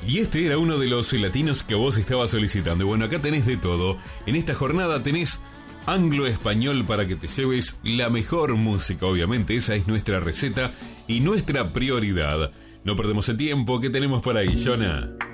Y este era uno de los latinos que vos estabas solicitando. Y bueno, acá tenés de todo. En esta jornada tenés anglo-español para que te lleves la mejor música, obviamente. Esa es nuestra receta y nuestra prioridad. No perdemos el tiempo. ¿Qué tenemos por ahí, Jonah?